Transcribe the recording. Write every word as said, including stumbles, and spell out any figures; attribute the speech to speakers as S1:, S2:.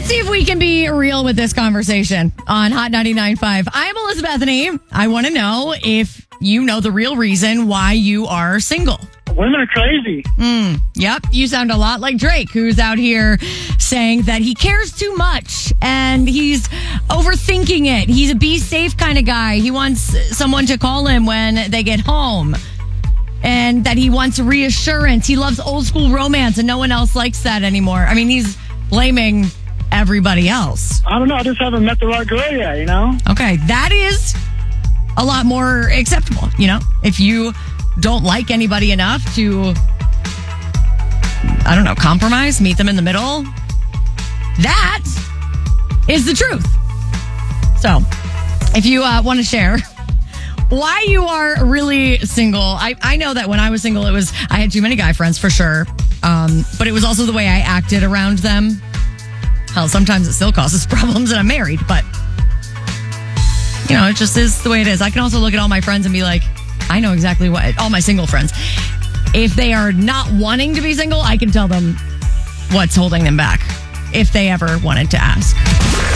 S1: Let's see if we can be real with this conversation on Hot ninety-nine point five. I'm Elizabeth Bethany. I want to know if you know the real reason why you are single.
S2: Women are crazy.
S1: Mm, yep. You sound a lot like Drake, who's out here saying that he cares too much and he's overthinking it. He's a be safe kind of guy. He wants someone to call him when they get home. And that he wants reassurance. He loves old school romance and no one else likes that anymore. I mean, he's blaming everybody else.
S2: I don't know. I just haven't met the right girl yet, you know?
S1: Okay. That is a lot more acceptable, you know? If you don't like anybody enough to, I don't know, compromise, meet them in the middle, that is the truth. So, if you uh, want to share why you are really single. I, I know that when I was single, it was, I had too many guy friends for sure. Um, but it was also the way I acted around them. Hell, sometimes it still causes problems and I'm married, but you know, it just is the way it is. I can also look at all my friends and be like, I know exactly what, all my single friends. If they are not wanting to be single, I can tell them what's holding them back if they ever wanted to ask.